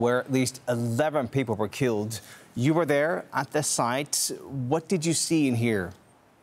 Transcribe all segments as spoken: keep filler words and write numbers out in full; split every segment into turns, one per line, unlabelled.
where at least eleven people were killed. You were there at the site. What did you see and hear?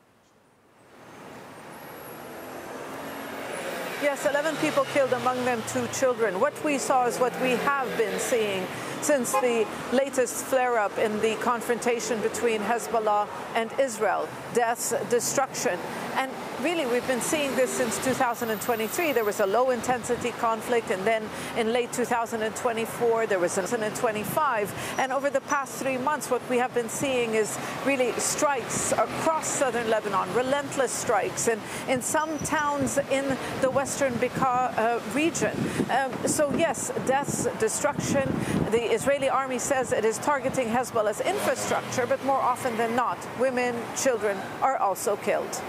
Yes, eleven people killed, among them two children. What we saw is what we have been seeing since the latest flare-up in the confrontation between Hezbollah and Israel. Deaths, destruction. And really, we've been seeing this since two thousand twenty-three. There was a low-intensity conflict, and then in late two thousand twenty-four, there was two thousand twenty-five. And over the past three months, what we have been seeing is really strikes across southern Lebanon, relentless strikes, and in some towns in the western Bekaa uh, region. Um, so yes, deaths, destruction. The Israeli army says it is targeting Hezbollah's infrastructure, but more often than not, women, children are also killed.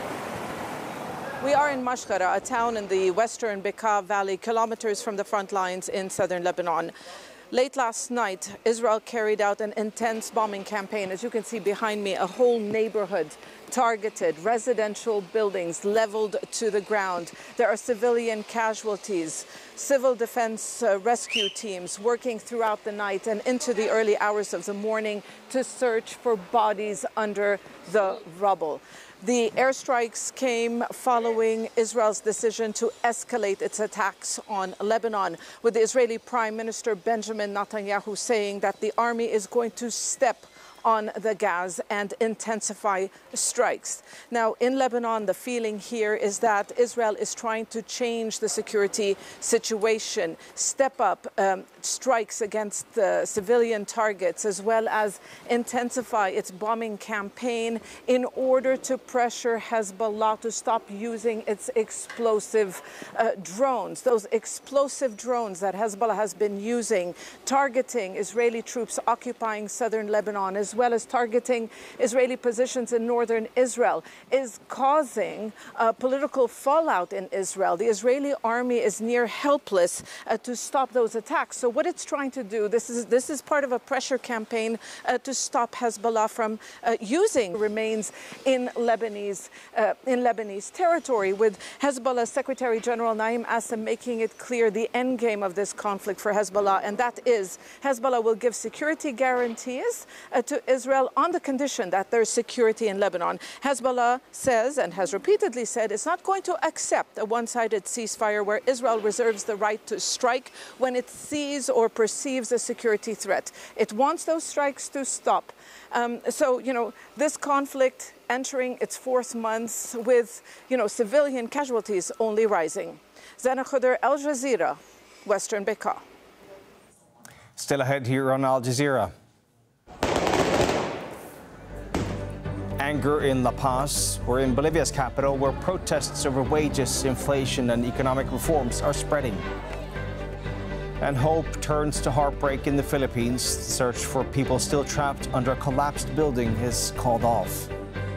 We are in Mashkara, a town in the western Bekaa Valley, kilometers from the front lines in southern Lebanon. Late last night, Israel carried out an intense bombing campaign. As you can see behind me, a whole neighborhood targeted, residential buildings leveled to the ground. There are civilian casualties, civil defense uh, rescue teams working throughout the night and into the early hours of the morning to search for bodies under the rubble. The airstrikes came following Israel's decision to escalate its attacks on Lebanon, with the Israeli Prime Minister Benjamin Netanyahu saying that the army is going to step on the gas and intensify strikes. Now, in Lebanon, the feeling here is that Israel is trying to change the security situation, step up um, strikes against the civilian targets, as well as intensify its bombing campaign in order to pressure Hezbollah to stop using its explosive uh, drones. Those explosive drones that Hezbollah has been using, targeting Israeli troops occupying southern Lebanon, as well as targeting Israeli positions in northern Israel, is causing uh, political fallout in Israel. The Israeli army is near helpless uh, to stop those attacks. So what it's trying to do, this is this is part of a pressure campaign uh, to stop Hezbollah from uh, using remains in Lebanese uh, in Lebanese territory, with Hezbollah Secretary General Naim Assam making it clear the end game of this conflict for Hezbollah, and that is Hezbollah will give security guarantees uh, to Israel on the condition that there's security in Lebanon. Hezbollah says, and has repeatedly said, it's not going to accept a one-sided ceasefire where Israel reserves the right to strike when it sees or perceives a security threat. It wants those strikes to stop. Um, so, you know, this conflict entering its fourth month with, you know, civilian casualties only rising. Zana Khuder, Al Jazeera, Western Bekaa.
Still ahead here on Al Jazeera. Anger in La Paz, or in Bolivia's capital, where protests over wages, inflation and economic reforms are spreading. And hope turns to heartbreak in the Philippines. The search for people still trapped under a collapsed building is called off.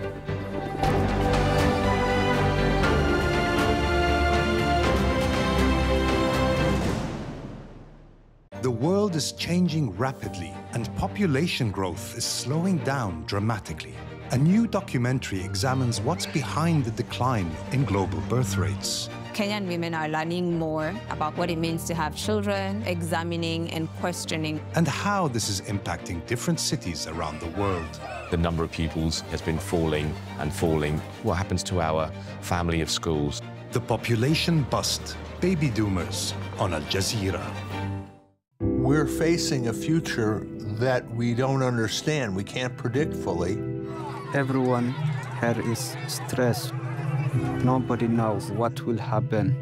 The world is changing rapidly, and population growth is slowing down dramatically. A new documentary examines what's behind the decline in global birth rates.
Kenyan women are learning more about what it means to have children, examining and questioning.
And how this is impacting different cities around the world.
The number of pupils has been falling and falling. What happens to our family of schools?
The population bust, baby doomers, on Al Jazeera.
We're facing a future that we don't understand, we can't predict fully.
Everyone here is stressed. Nobody knows what will happen.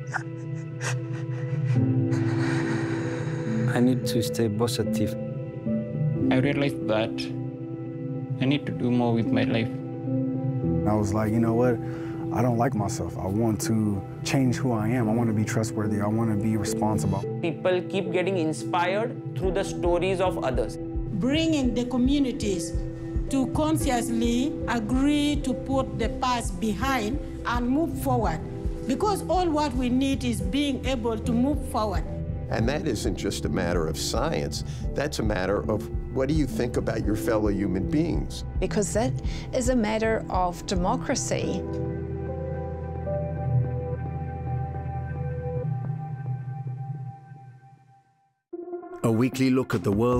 I need to stay positive.
I realized that I need to do more with my life.
I was like, you know what? I don't like myself. I want to change who I am. I want to be trustworthy. I want to be responsible.
People keep getting inspired through the stories of others.
Bringing the communities to consciously agree to put the past behind and move forward. Because all what we need is being able to move forward.
And that isn't just a matter of science, that's a matter of what do you think about your fellow human beings?
Because that is a matter of democracy.
A A weekly look at the world